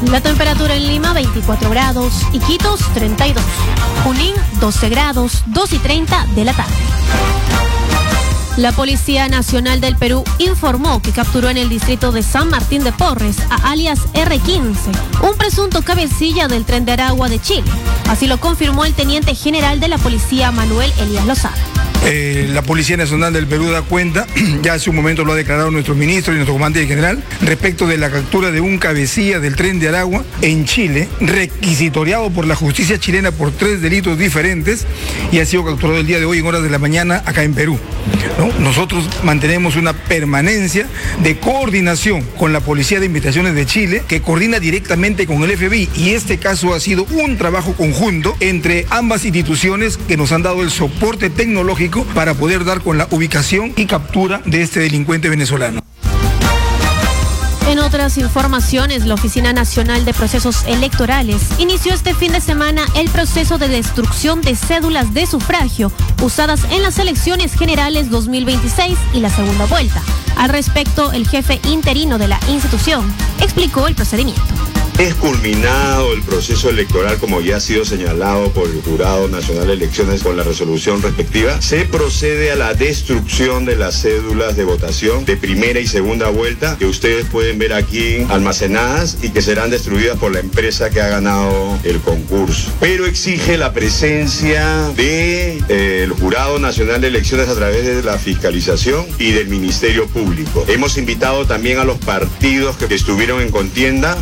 La temperatura en Lima 24 grados, Iquitos 32, Junín 12 grados, 2:30 de la tarde. La Policía Nacional del Perú informó que capturó en el distrito de San Martín de Porres a alias R15, un presunto cabecilla del Tren de Aragua de Chile. Así lo confirmó el teniente general de la policía Manuel Elías Lozada. La Policía Nacional del Perú da cuenta, ya hace un momento lo ha declarado nuestro ministro y nuestro comandante general, respecto de la captura de un cabecilla del Tren de Aragua en Chile, requisitoriado por la justicia chilena por 3 delitos diferentes y ha sido capturado el día de hoy en horas de la mañana acá en Perú, ¿no? Nosotros mantenemos una permanencia de coordinación con la Policía de Investigaciones de Chile, que coordina directamente con el FBI, y este caso ha sido un trabajo conjunto entre ambas instituciones que nos han dado el soporte tecnológico para poder dar con la ubicación y captura de este delincuente venezolano. En otras informaciones, la Oficina Nacional de Procesos Electorales inició este fin de semana el proceso de destrucción de cédulas de sufragio usadas en las elecciones generales 2026 y la segunda vuelta. Al respecto, el jefe interino de la institución explicó el procedimiento. Es culminado el proceso electoral, como ya ha sido señalado por el Jurado Nacional de Elecciones con la resolución respectiva. Se procede a la destrucción de las cédulas de votación de primera y segunda vuelta, que ustedes pueden ver aquí almacenadas y que serán destruidas por la empresa que ha ganado el concurso. Pero exige la presencia del Jurado Nacional de Elecciones a través de la fiscalización y del Ministerio Público. Hemos invitado también a los partidos que estuvieron en contienda.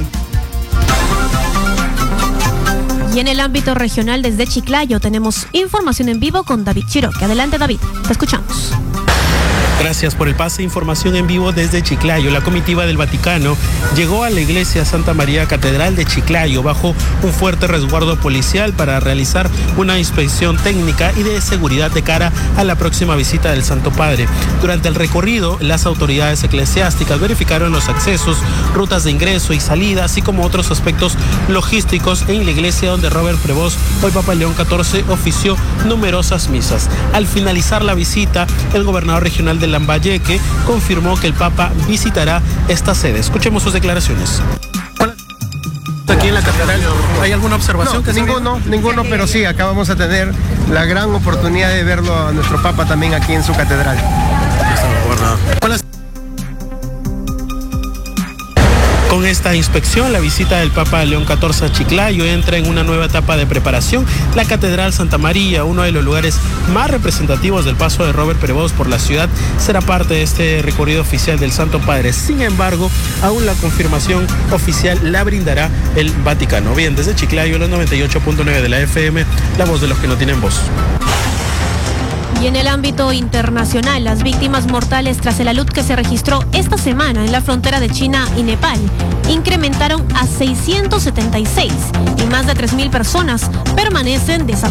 Y en el ámbito regional, desde Chiclayo, tenemos información en vivo con David Chiroque. Adelante, David, te escuchamos. Gracias por el pase. Información en vivo desde Chiclayo. La comitiva del Vaticano llegó a la iglesia Santa María Catedral de Chiclayo bajo un fuerte resguardo policial para realizar una inspección técnica y de seguridad de cara a la próxima visita del Santo Padre. Durante el recorrido, las autoridades eclesiásticas verificaron los accesos, rutas de ingreso y salida, así como otros aspectos logísticos en la iglesia donde Robert Prevost, hoy Papa León XIV, ofició numerosas misas. Al finalizar la visita, el gobernador regional de Lambayeque confirmó que el Papa visitará esta sede. Escuchemos sus declaraciones. Aquí en la catedral, ¿hay alguna observación? No, ninguno, pero sí, acá vamos a tener la gran oportunidad de verlo a nuestro Papa también aquí en su catedral. Con esta inspección, la visita del Papa León XIV a Chiclayo entra en una nueva etapa de preparación. La Catedral Santa María, uno de los lugares más representativos del paso de Robert Prevost por la ciudad, será parte de este recorrido oficial del Santo Padre. Sin embargo, aún la confirmación oficial la brindará el Vaticano. Bien, desde Chiclayo, los 98.9 de la FM, la voz de los que no tienen voz. Y en el ámbito internacional, las víctimas mortales tras el alud que se registró esta semana en la frontera de China y Nepal incrementaron a 676 y más de 3.000 personas permanecen desaparecidas.